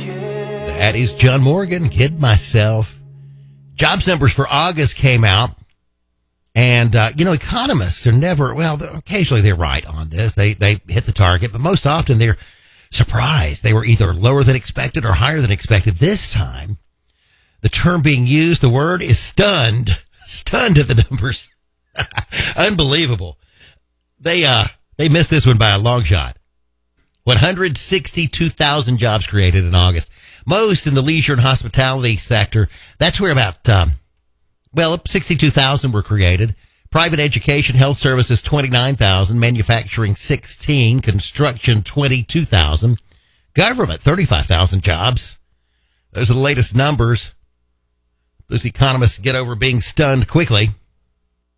That is John Morgan, Kid Myself. Jobs numbers for August came out. And, economists are never, occasionally they're right on this. They hit the target, but most often they're surprised. They were either lower than expected or higher than expected. This time, the term being used, the word is stunned. Stunned at the numbers. Unbelievable. They missed this one by a long shot. 162,000 jobs created in August. Most in the leisure and hospitality sector. That's where about, 62,000 were created. Private education, health services, 29,000. Manufacturing, 16. Construction, 22,000. Government, 35,000 jobs. Those are the latest numbers. Those economists get over being stunned quickly.